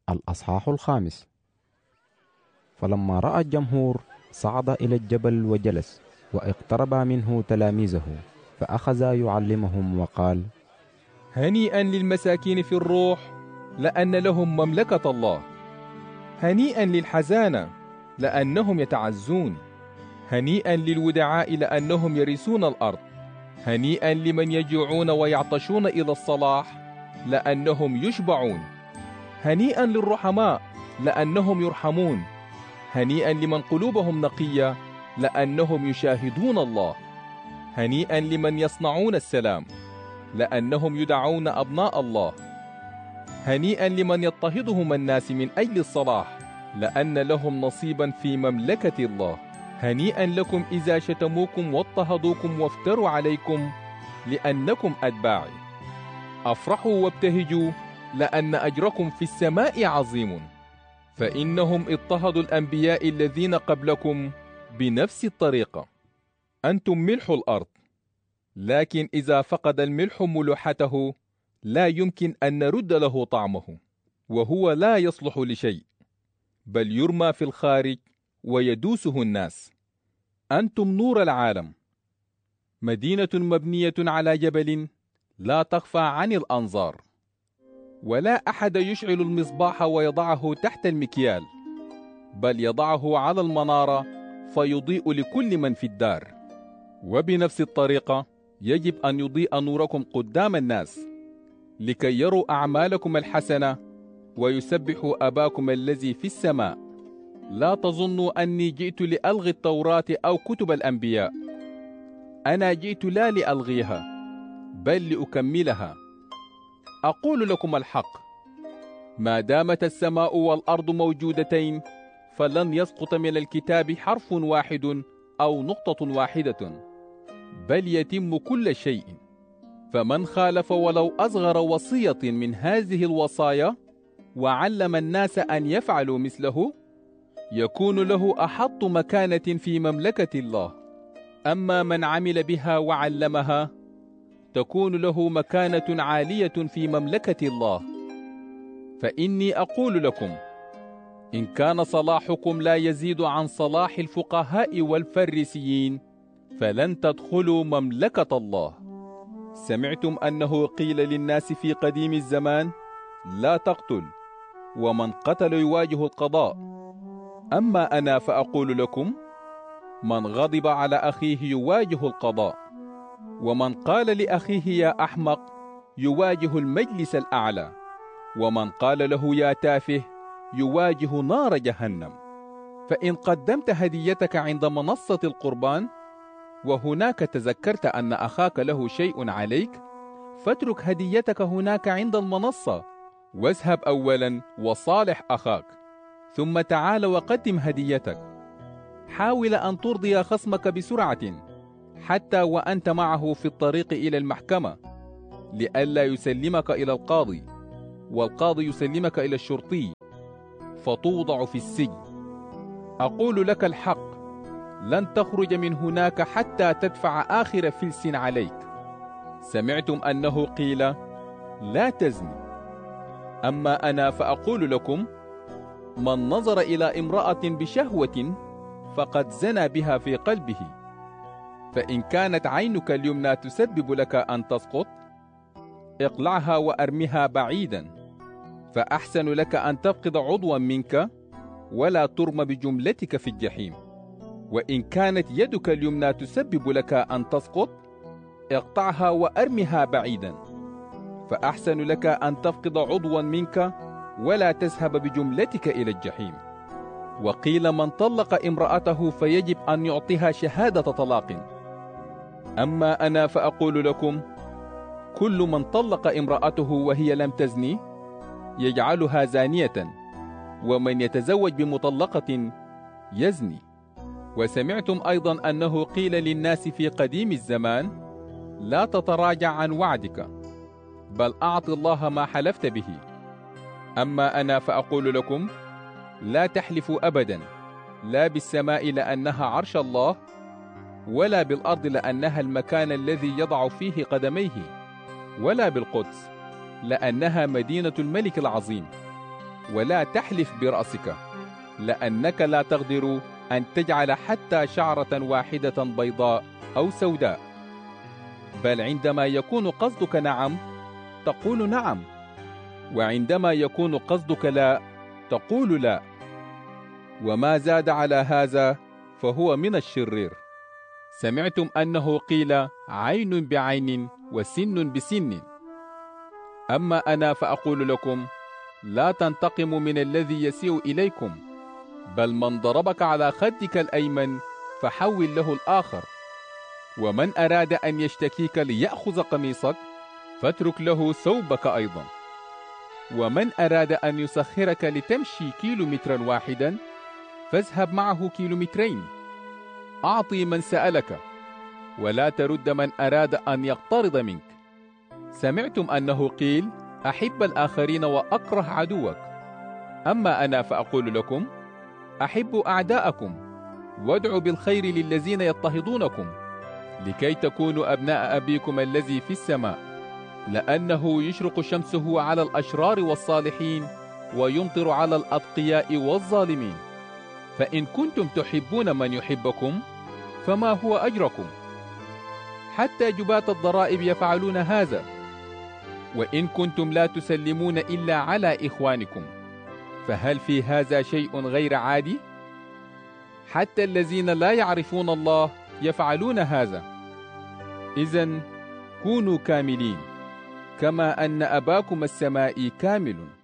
الأصحاح الخامس. فلما رأى الجمهور صعد إلى الجبل وجلس، واقترب منه تلاميذه فأخذ يعلمهم وقال: هنيئا للمساكين في الروح، لأن لهم مملكة الله. هنيئا للحزانة، لأنهم يتعزون. هنيئا للودعاء، لأنهم يرثون الأرض. هنيئا لمن يجوعون ويعطشون إلى الصلاح، لأنهم يشبعون. هنيئا للرحماء، لأنهم يرحمون. هنيئا لمن قلوبهم نقية، لأنهم يشاهدون الله. هنيئا لمن يصنعون السلام، لأنهم يدعون أبناء الله. هنيئا لمن يضطهدهم الناس من أجل الصلاح، لأن لهم نصيبا في مملكة الله. هنيئا لكم إذا شتموكم واضطهدوكم وافتروا عليكم لأنكم أتباعي. أفرحوا وابتهجوا، لأن أجركم في السماء عظيم، فإنهم اضطهدوا الأنبياء الذين قبلكم بنفس الطريقة. أنتم ملح الأرض، لكن إذا فقد الملح ملوحته لا يمكن أن نرد له طعمه، وهو لا يصلح لشيء، بل يرمى في الخارج ويدوسه الناس. أنتم نور العالم. مدينة مبنية على جبل لا تخفى عن الأنظار. ولا أحد يشعل المصباح ويضعه تحت المكيال، بل يضعه على المنارة فيضيء لكل من في الدار. وبنفس الطريقة يجب أن يضيء نوركم قدام الناس، لكي يروا أعمالكم الحسنة ويسبحوا أباكم الذي في السماء. لا تظنوا أني جئت لألغي التوراة أو كتب الأنبياء. أنا جئت لا لألغيها، بل لأكملها. أقول لكم الحق، ما دامت السماء والأرض موجودتين فلن يسقط من الكتاب حرف واحد أو نقطة واحدة، بل يتم كل شيء. فمن خالف ولو أصغر وصية من هذه الوصايا وعلم الناس أن يفعلوا مثله، يكون له أحط مكانة في مملكة الله. أما من عمل بها وعلمها تكون له مكانة عالية في مملكة الله. فإني أقول لكم، إن كان صلاحكم لا يزيد عن صلاح الفقهاء والفريسيين فلن تدخلوا مملكة الله. سمعتم أنه قيل للناس في قديم الزمان: لا تقتل، ومن قتل يواجه القضاء. أما أنا فأقول لكم، من غضب على أخيه يواجه القضاء، ومن قال لأخيه يا أحمق يواجه المجلس الأعلى، ومن قال له يا تافه يواجه نار جهنم. فإن قدمت هديتك عند منصة القربان وهناك تذكرت أن أخاك له شيء عليك، فاترك هديتك هناك عند المنصة، واذهب أولا وصالح أخاك، ثم تعال وقدم هديتك. حاول أن ترضي خصمك بسرعة، حتى وأنت معه في الطريق إلى المحكمة، لئلا يسلمك إلى القاضي، والقاضي يسلمك إلى الشرطي، فتوضع في السجن. أقول لك الحق، لن تخرج من هناك حتى تدفع آخر فلس عليك. سمعتم أنه قيل: لا تزني. أما أنا فأقول لكم، من نظر إلى امرأة بشهوة فقد زنى بها في قلبه. فإن كانت عينك اليمنى تسبب لك أن تسقط، اقلعها وأرمها بعيدا. فأحسن لك أن تفقد عضوا منك ولا ترمى بجملتك في الجحيم. وإن كانت يدك اليمنى تسبب لك أن تسقط، اقطعها وأرمها بعيدا. فأحسن لك أن تفقد عضوا منك ولا تذهب بجملتك إلى الجحيم. وقيل: من طلق امرأته فيجب أن يعطيها شهادة طلاق. أما أنا فأقول لكم، كل من طلق امرأته وهي لم تزني يجعلها زانية، ومن يتزوج بمطلقة يزني. وسمعتم أيضا أنه قيل للناس في قديم الزمان: لا تتراجع عن وعدك، بل أعط الله ما حلفت به. أما أنا فأقول لكم، لا تحلفوا أبدا، لا بالسماء لأنها عرش الله، ولا بالأرض لأنها المكان الذي يضع فيه قدميه، ولا بالقدس لأنها مدينة الملك العظيم. ولا تحلف برأسك، لأنك لا تقدر أن تجعل حتى شعرة واحدة بيضاء أو سوداء، بل عندما يكون قصدك نعم تقول نعم، وعندما يكون قصدك لا تقول لا، وما زاد على هذا فهو من الشرير. سمعتم أنه قيل عين بعين وسن بسن، أما أنا فأقول لكم لا تنتقموا من الذي يسيء إليكم، بل من ضربك على خدك الأيمن فحول له الآخر، ومن أراد أن يشتكيك ليأخذ قميصك فاترك له ثوبك أيضا، ومن أراد أن يسخرك لتمشي كيلومترا واحدا فاذهب معه كيلومترين. أعطي من سألك، ولا ترد من أراد أن يقترض منك. سمعتم أنه قيل أحب الآخرين وأكره عدوك، أما أنا فأقول لكم أحبوا أعداءكم وادعوا بالخير للذين يضطهدونكم، لكي تكونوا أبناء أبيكم الذي في السماء، لأنه يشرق شمسه على الأشرار والصالحين ويمطر على الأتقياء والظالمين. فإن كنتم تحبون من يحبكم فما هو أجركم؟ حتى جباة الضرائب يفعلون هذا. وإن كنتم لا تسلمون إلا على إخوانكم فهل في هذا شيء غير عادي؟ حتى الذين لا يعرفون الله يفعلون هذا. إذن كونوا كاملين كما أن أباكم السمائي كامل.